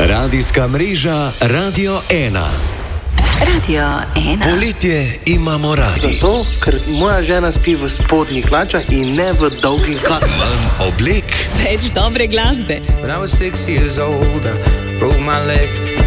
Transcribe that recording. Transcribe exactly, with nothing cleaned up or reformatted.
Radijska mreža Radio ena. Radio ena. Poletje imamo radi. Zato, ker moja žena spi v spodnjih hlačah in ne v dolgih garah. Manj oblek. Več dobre glasbe. When I was six years old, I broke my leg.